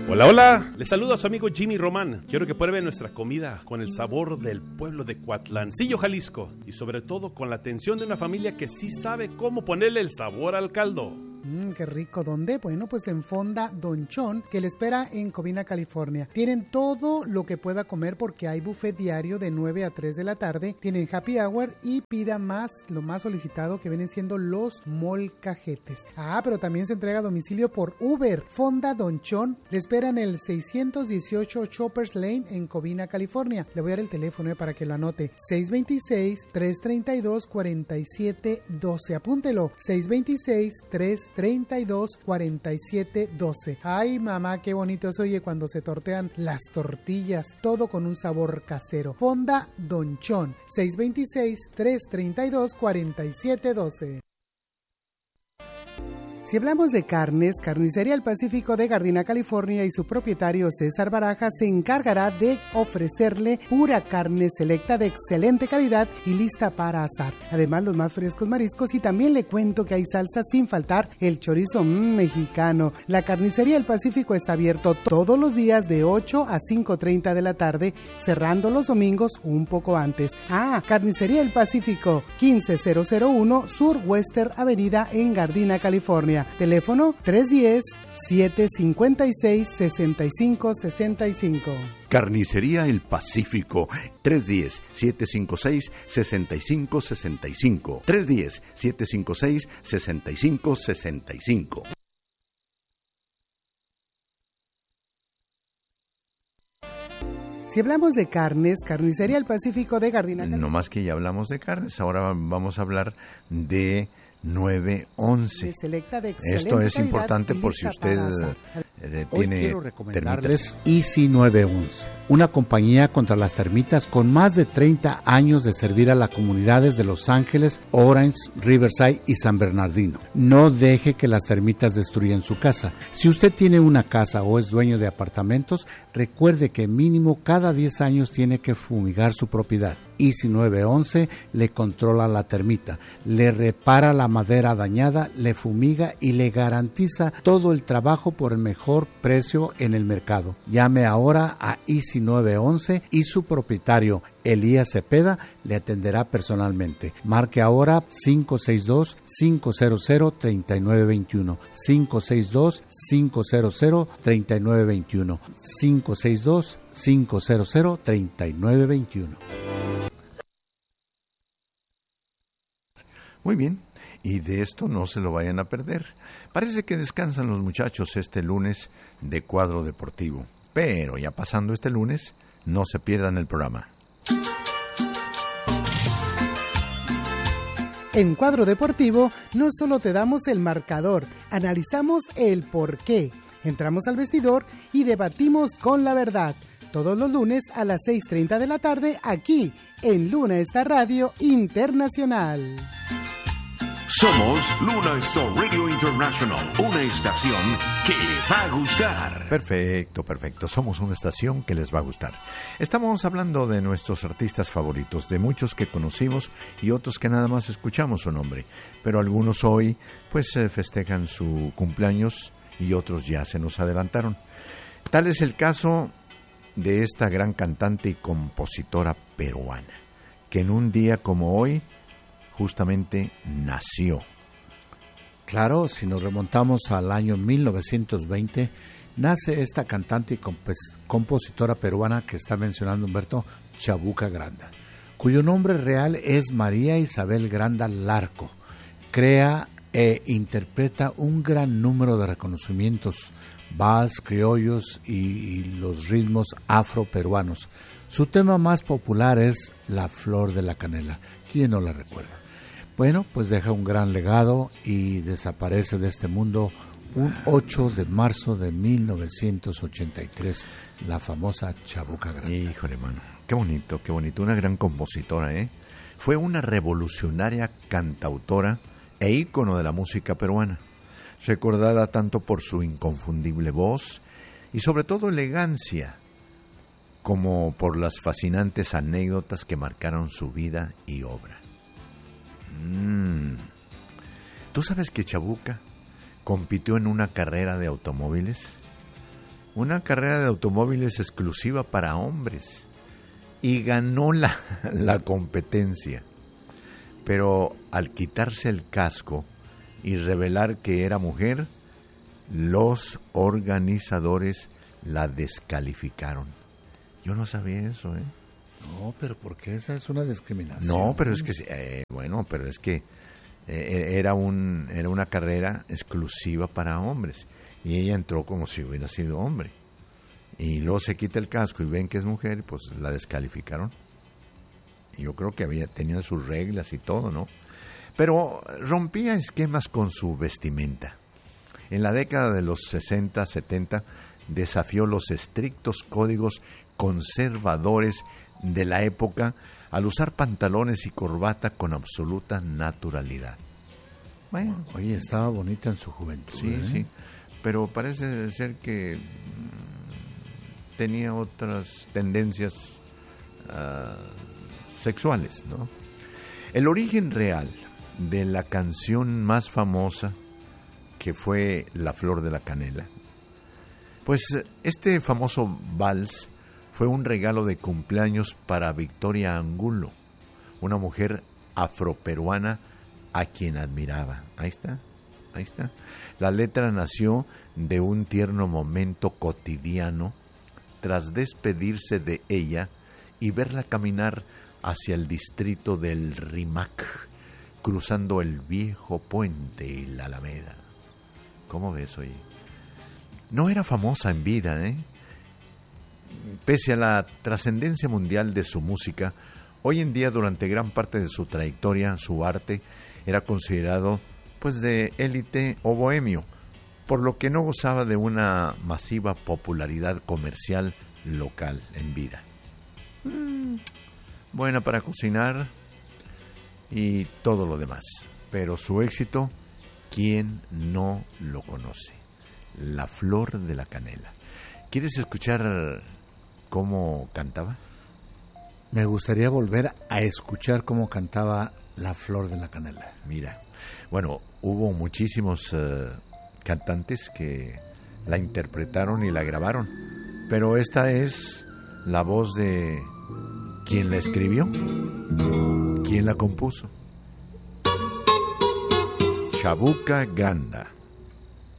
Hola, hola, les saludo a su amigo Jimmy Román. Quiero que prueben nuestra comida con el sabor del pueblo de Coatlancillo, Jalisco, y sobre todo con la atención de una familia que sí sabe cómo ponerle el sabor al caldo. Qué rico. ¿Dónde? Bueno, pues en Fonda Don Chon, que le espera en Covina, California. Tienen todo lo que pueda comer porque hay buffet diario de 9 a 3 de la tarde. Tienen happy hour y pida más, lo más solicitado que vienen siendo los molcajetes. Pero también se entrega a domicilio por Uber. Fonda Don Chon le esperan el 618 Choppers Lane en Covina, California. Le voy a dar el teléfono para que lo anote. 626-332-4712. Apúntelo. 626-332-4712. Ay, mamá, qué bonito se oye cuando se tortean las tortillas, todo con un sabor casero. Fonda Don Chon, 626-332-4712. Si hablamos de carnes, Carnicería El Pacífico de Gardena, California, y su propietario César Baraja se encargará de ofrecerle pura carne selecta de excelente calidad y lista para asar. Además, los más frescos mariscos, y también le cuento que hay salsas sin faltar el chorizo mexicano. La Carnicería El Pacífico está abierto todos los días de 8 a 5:30 de la tarde, cerrando los domingos un poco antes. Carnicería El Pacífico, 15001 Sur Western Avenida en Gardena, California. Teléfono 310-756-6565. Carnicería El Pacífico, 310-756-6565. 310-756-6565. Si hablamos de carnes, Carnicería El Pacífico de Gardena. No más que ya hablamos de carnes, ahora vamos a hablar de 911. Esto es importante por si usted tiene. Hoy quiero recomendarles Easy 911, una compañía contra las termitas con más de 30 años de servir a las comunidades de Los Ángeles, Orange, Riverside y San Bernardino. No deje que las termitas destruyan su casa. Si usted tiene una casa o es dueño de apartamentos, recuerde que mínimo cada 10 años tiene que fumigar su propiedad. Easy 911 le controla la termita, le repara la madera dañada, le fumiga y le garantiza todo el trabajo por el mejor precio en el mercado. Llame ahora a Easy 911 y su propietario Elías Cepeda le atenderá personalmente. Marque ahora 562-500-3921. 562-500-3921. 562-500-3921. Muy bien, y de esto no se lo vayan a perder. Parece que descansan los muchachos este lunes de Cuadro Deportivo, pero ya pasando este lunes, no se pierdan el programa. En Cuadro Deportivo no solo te damos el marcador, analizamos el porqué. Entramos al vestidor y debatimos con la verdad. Todos los lunes a las 6:30 de la tarde, aquí en Luna Star Radio Internacional. Somos Luna Star Radio International, una estación que le va a gustar. Perfecto. Somos una estación que les va a gustar. Estamos hablando de nuestros artistas favoritos, de muchos que conocimos y otros que nada más escuchamos su nombre. Pero algunos hoy pues festejan su cumpleaños y otros ya se nos adelantaron. Tal es el caso de esta gran cantante y compositora peruana, que en un día como hoy justamente nació. Claro, si nos remontamos al año 1920, nace esta cantante y compositora peruana que está mencionando Humberto, Chabuca Granda, cuyo nombre real es María Isabel Granda Larco. Crea e interpreta un gran número de reconocimientos, vals, criollos y los ritmos afroperuanos. Su tema más popular es La Flor de la Canela. ¿Quién no la recuerda? Bueno, pues deja un gran legado y desaparece de este mundo un 8 de marzo de 1983, la famosa Chabuca Granda. Híjole, mano, qué bonito, una gran compositora, ¿eh? Fue una revolucionaria cantautora e ícono de la música peruana, recordada tanto por su inconfundible voz y sobre todo elegancia, como por las fascinantes anécdotas que marcaron su vida y obra. ¿Tú sabes que Chabuca compitió en una carrera de automóviles? una carrera de automóviles exclusiva para hombres y ganó la competencia. Pero al quitarse el casco y revelar que era mujer, los organizadores la descalificaron. Yo no sabía eso, ¿eh? No, pero ¿por qué? Esa es una discriminación. No, pero es que, era una carrera exclusiva para hombres. Y ella entró como si hubiera sido hombre. Y luego se quita el casco y ven que es mujer, pues la descalificaron. Y yo creo que tenían sus reglas y todo, ¿no? Pero rompía esquemas con su vestimenta. En la década de los 60, 70, desafió los estrictos códigos conservadores de la época al usar pantalones y corbata con absoluta naturalidad. Bueno, oye, estaba bonita en su juventud. Sí, sí, pero parece ser que tenía otras tendencias sexuales, ¿no? El origen real de la canción más famosa, que fue La Flor de la Canela, pues este famoso vals fue un regalo de cumpleaños para Victoria Angulo, una mujer afroperuana a quien admiraba. Ahí está. La letra nació de un tierno momento cotidiano tras despedirse de ella y verla caminar hacia el distrito del Rímac, cruzando el viejo puente y la Alameda. ¿Cómo ves, oye? No era famosa en vida, ¿eh? Pese a la trascendencia mundial de su música, hoy en día durante gran parte de su trayectoria, su arte era considerado pues de élite o bohemio, por lo que no gozaba de una masiva popularidad comercial local en vida. Buena para cocinar y todo lo demás, pero su éxito, ¿quién no lo conoce? La Flor de la Canela. ¿Quieres escuchar cómo cantaba? Me gustaría volver a escuchar cómo cantaba La Flor de la Canela. Mira, bueno, hubo muchísimos cantantes que la interpretaron y la grabaron, pero esta es la voz de quien la escribió, quien la compuso. Chabuca Granda.